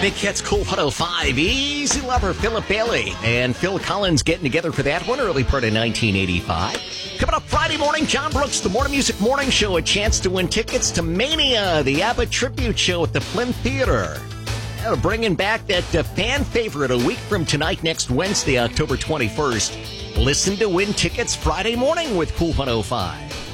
Big Hits Cool 105. Easy Lover, Philip Bailey and Phil Collins getting together for that one early part of 1985. Coming up Friday morning, John Brooks, the Morning Music Morning Show, a chance to win tickets to Mania, the ABBA tribute show at the Flynn Theater. Bringing back that fan favorite a week from tonight, next Wednesday, October 21st. Listen to win tickets Friday morning with Cool 105.